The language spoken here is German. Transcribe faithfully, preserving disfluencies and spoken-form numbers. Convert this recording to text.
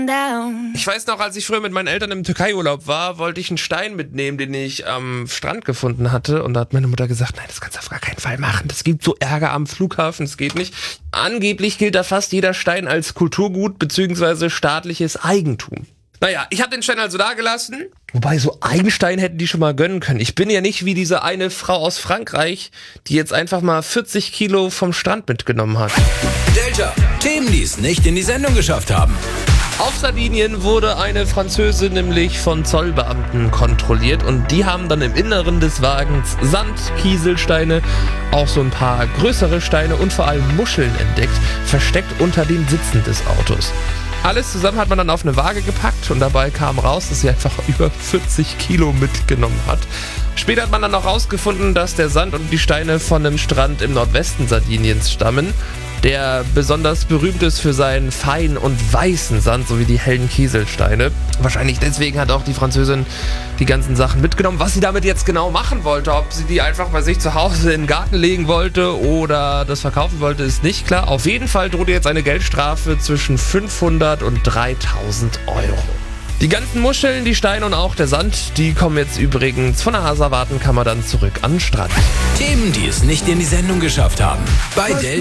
Ich weiß noch, als ich früher mit meinen Eltern im Türkei-Urlaub war, wollte ich einen Stein mitnehmen, den ich am Strand gefunden hatte. Und da hat meine Mutter gesagt, nein, das kannst du auf gar keinen Fall machen. Das gibt so Ärger am Flughafen, das geht nicht. Angeblich gilt da fast jeder Stein als Kulturgut bzw. staatliches Eigentum. Naja, ich habe den Stein also da gelassen. Wobei, so einen Stein hätten die schon mal gönnen können. Ich bin ja nicht wie diese eine Frau aus Frankreich, die jetzt einfach mal vierzig Kilo vom Strand mitgenommen hat. Delta, Themen, die es nicht in die Sendung geschafft haben. Auf Sardinien wurde eine Französin nämlich von Zollbeamten kontrolliert und die haben dann im Inneren des Wagens Sand, Kieselsteine, auch so ein paar größere Steine und vor allem Muscheln entdeckt, versteckt unter den Sitzen des Autos. Alles zusammen hat man dann auf eine Waage gepackt und dabei kam raus, dass sie einfach über vierzig Kilo mitgenommen hat. Später hat man dann auch rausgefunden, dass der Sand und die Steine von einem Strand im Nordwesten Sardiniens stammen, der besonders berühmt ist für seinen feinen und weißen Sand sowie die hellen Kieselsteine. Wahrscheinlich deswegen hat auch die Französin die ganzen Sachen mitgenommen. Was sie damit jetzt genau machen wollte, ob sie die einfach bei sich zu Hause in den Garten legen wollte oder das verkaufen wollte, ist nicht klar. Auf jeden Fall droht jetzt eine Geldstrafe zwischen fünfhundert und dreitausend Euro. Die ganzen Muscheln, die Steine und auch der Sand, die kommen jetzt übrigens von der Asservatenkammer dann zurück an den Strand. Themen, die es nicht in die Sendung geschafft haben. Bei Delta.